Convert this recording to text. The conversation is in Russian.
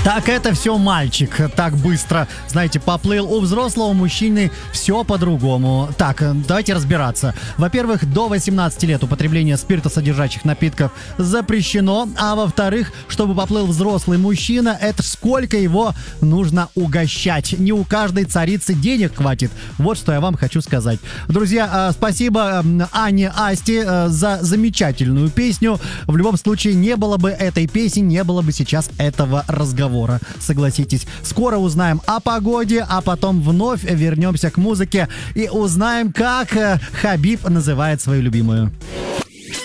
Так это все мальчик, так быстро, знаете, поплыл. У взрослого мужчины все по-другому. Так, давайте разбираться. Во-первых, до 18 лет употребление спиртосодержащих напитков запрещено. А во-вторых, чтобы поплыл взрослый мужчина, это сколько его нужно угощать. Не у каждой царицы денег хватит. Вот что я вам хочу сказать. Друзья, спасибо Ане Асти за замечательную песню. В любом случае, не было бы этой песни, не было бы сейчас этого разговора. Согласитесь. Скоро узнаем о погоде, а потом вновь вернемся к музыке и узнаем, как Хабиб называет свою любимую.